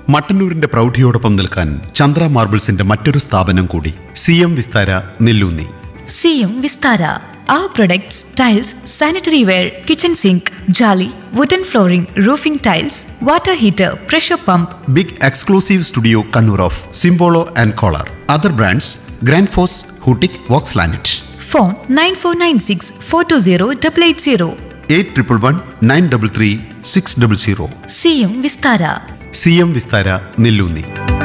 മട്ടന്നൂരിന്റെ പ്രൗഢിയോടൊപ്പം നിൽക്കാൻ ചന്ദ്ര മാർബിൾസിന്റെ മറ്റൊരു സ്ഥാപനം കൂടി, CM Vistara Nelloonni. CM Vistara. Our products, tiles, sanitary ware, kitchen sink, jolly, wooden flooring, roofing tiles, water heater, pressure pump. Big exclusive studio Kannur of സിംബോളോ and collar. Other brands grand FOSS, ഹൂട്ടിക്, Woakes ലാനറ്റ്. Phone 9496 420 880. 8111933600. CM Vistara. CM Vistara Nelloonni.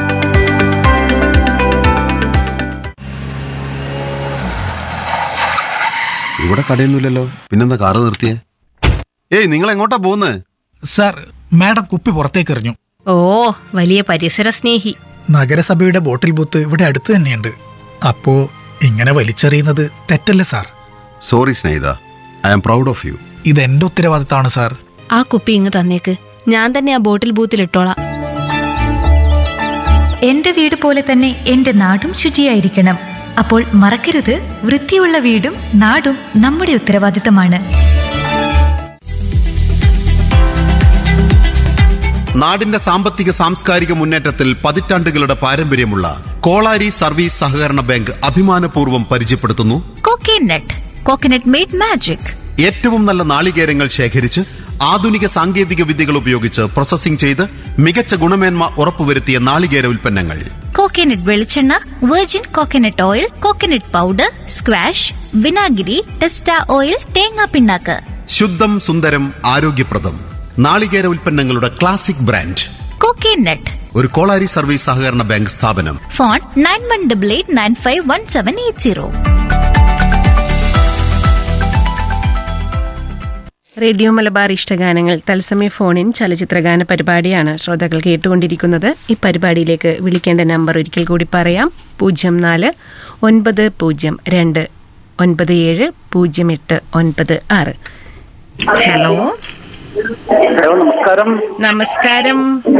ഇവിടെ കടയൊന്നുമില്ലല്ലോ, പിന്നെന്താ car നിർത്തിയേ? ഏയ്, നിങ്ങൾ എങ്ങോട്ടാ പോകുന്നത്? Sir, madam കുപ്പി പുറത്തേക്ക് എറിഞ്ഞു. ഓ, വലിയ പരിസര സ്നേഹി. നഗരസഭയുടെ ബോട്ടിൽ ബൂത്ത് ഇവിടെ അടുത്ത് തന്നെയുണ്ട്. അപ്പോ ഇങ്ങനെ വലിച്ചെറിയുന്നത് തെറ്റല്ലേ sir? Sorry Snehitha, I am proud of U. ഇത് എന്റെ ഉത്തരവാദിത്തമാണ് സാർ. ആ കുപ്പി ഇങ്ങ് തന്നേക്ക്, ഞാൻ തന്നെ ആ ബോട്ടിൽ ബൂത്തിൽ ഇട്ടോളാം. എന്റെ വീട് പോലെ തന്നെ എന്റെ നാടും ശുചിയായിരിക്കണം. അപ്പോൾ മറക്കരുത്, വൃത്തിയുള്ള വീടും നാടും നമ്മുടെ ഉത്തരവാദിത്തമാണ്. നാടിന്റെ സാമ്പത്തിക സാംസ്കാരിക മുന്നേറ്റത്തിൽ പതിറ്റാണ്ടുകളുടെ പാരമ്പര്യമുള്ള കോളാരി സർവീസ് സഹകരണ ബാങ്ക് അഭിമാനപൂർവ്വം പരിചയപ്പെടുത്തുന്നു കോക്കനട്ട്. Coconut made magic. ഏറ്റവും നല്ല നാളികേരങ്ങൾ ശേഖരിച്ച് ആധുനിക സാങ്കേതിക വിദ്യകൾ ഉപയോഗിച്ച് പ്രോസസ്സിംഗ് ചെയ്ത് മികച്ച ഗുണമേന്മ ഉറപ്പുവരുത്തിയ നാളികേര ഉൽപ്പന്നങ്ങൾ. കോക്കനട്ട് വെളിച്ചെണ്ണ, virgin coconut oil, coconut powder, squash, വിനാഗിരി, ടെസ്റ്റ ഓയിൽ, തേങ്ങാ പിണ്ണാക്ക്. ശുദ്ധം, സുന്ദരം, ആരോഗ്യപ്രദം നാളികേര ഉൽപ്പന്നങ്ങളുടെ ക്ലാസിക് ബ്രാൻഡ് കോക്കനട്ട്. ഒരു കോളാരി സർവീസ് സഹകരണ ബാങ്ക് സ്ഥാപനം. ഫോൺ 9188951780. റേഡിയോ മലബാർ ഇഷ്ടഗാനങ്ങൾ തത്സമയ ഫോണിൻ ചലച്ചിത്രഗാന പരിപാടിയാണ് ശ്രോതാക്കൾ കേട്ടുകൊണ്ടിരിക്കുന്നത്. ഈ പരിപാടിയിലേക്ക് വിളിക്കേണ്ട നമ്പർ ഒരിക്കൽ കൂടി പറയാം: 049092970896. ഹലോ. ഹലോ, നമസ്കാരം. നമസ്കാരം.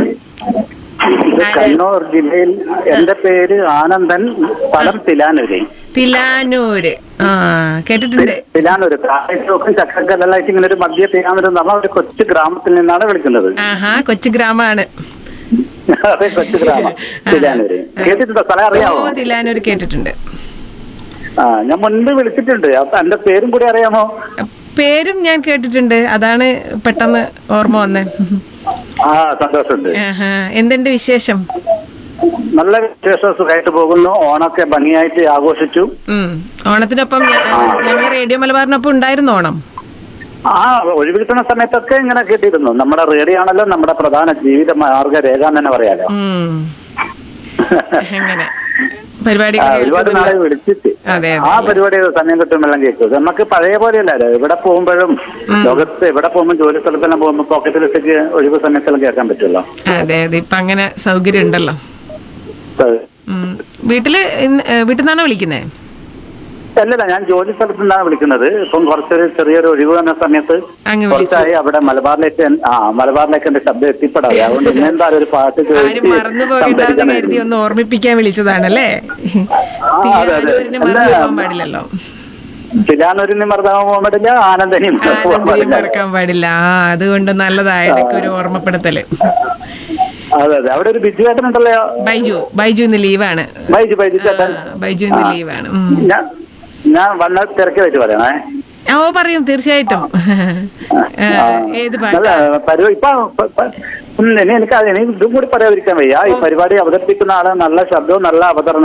കണ്ണൂർ ജില്ലയിൽ. എന്റെ പേര് ആനന്ദൻ, സ്ഥലം തിലാനൂര്. തിലാനൂര്. ആ, കേട്ടിട്ടുണ്ട്. തിലാനൂര് കായച്ചോക്കും ചക്കക്കല്ലായിട്ട് ഇങ്ങനെ ഒരു മധ്യ തിലാനൂര് എന്ന് പറഞ്ഞ ഒരു കൊച്ചു ഗ്രാമത്തിൽ നിന്നാണ് വിളിക്കുന്നത്. ആഹാ, കൊച്ചു ഗ്രാമാണ്. അതെ, കൊച്ചു ഗ്രാമം തിലാനൂര്. കേട്ടിട്ടുണ്ടോ? സ്ഥലം അറിയാമോ? തിലാനൂര് കേട്ടിട്ടുണ്ട്. ഞാൻ മുൻപ് വിളിച്ചിട്ടുണ്ട്. അപ്പൊ എന്റെ പേരും കൂടി അറിയാമോ? പേരും ഞാൻ കേട്ടിട്ടുണ്ട്, അതാണ് പെട്ടെന്ന് ഓർമ്മ വന്നേ. സന്തോഷമുണ്ട്. എന്തുണ്ട് വിശേഷം? നല്ല വിശേഷം, സുഖമായിട്ട് പോകുന്നു. ഓണമൊക്കെ ഭംഗിയായിട്ട് ആഘോഷിച്ചു. ഓണത്തിനൊപ്പം ഞങ്ങൾ റേഡിയോ മലബാറിനൊപ്പം ഉണ്ടായിരുന്നു ഓണം. ഒഴിവ് കിട്ടുന്ന സമയത്തൊക്കെ ഇങ്ങനെ കേട്ടിരുന്നു. നമ്മുടെ റേഡിയോ ആണല്ലോ നമ്മുടെ പ്രധാന ജീവിത മാർഗരേഖ എന്ന് തന്നെ പറയാലോ. അങ്ങനെ പരിപാടി ഒരുപാട് നാളെ വിളിച്ചിട്ട് ആ പരിപാടി സമയം കിട്ടുമ്പോഴെല്ലാം കേൾക്കും. നമുക്ക് പഴയ പോലെയല്ലോ, ഇവിടെ പോകുമ്പോഴും ലോകത്ത് എവിടെ പോകുമ്പോൾ ജോലി സ്ഥലത്തെല്ലാം പോകുമ്പോൾ പോക്കറ്റിലിട്ടേക്ക് ഒഴിവ് സമയത്തെല്ലാം കേൾക്കാൻ പറ്റുമല്ലോ. അതെ അതെ, ഇപ്പൊ അങ്ങനെ സൗകര്യം ഉണ്ടല്ലോ. വീട്ടിൽ നിന്നാണോ വിളിക്കുന്നേ? അല്ലല്ല, ഞാൻ ജോലി സ്ഥലത്ത് നിന്നാണ് വിളിക്കുന്നത്. ഇപ്പം ചെറിയൊരു ഒഴിവ് വന്ന സമയത്ത് കുറച്ചായി അവിടെ മലബാറിലേക്ക് എന്റെ ശബ്ദം എത്തിപ്പെടാതെ. അതുകൊണ്ട് ഇന്നെന്തായാലും ഒരു പാട്ട് മറന്നു പോകണ്ടെന്ന് കരുതി ഒന്ന് ഓർമ്മിപ്പിക്കാൻ വിളിച്ചതാണല്ലേ. പാടില്ലല്ലോ. തിലാനൂരിന് മറക്കാൻ പോകാൻ പാടില്ല, ആനന്ദനെയും മറക്കാൻ പാടില്ല. അതുകൊണ്ട് നല്ലതായ ഒരു ഓർമ്മപ്പെടുത്തല്. അതെ അതെ, അവിടെ ഒരു ബിജു ചേട്ടൻ ഉണ്ടല്ലോ. ബൈജു ഇന്ന് ലീവാണ്. ബൈജു ഇന്ന് ലീവാണ്. ഞാൻ വന്ന തിരക്കി വെച്ച് പറയണേ. ഓ, പറയും, തീർച്ചയായിട്ടും. ഏത് എനിക്ക് ഇതും കൂടി പറയാതിരിക്കാൻ വയ്യ. ഈ പരിപാടി അവതരിപ്പിക്കുന്ന ആള് നല്ല ശബ്ദവും നല്ല അവതരണം.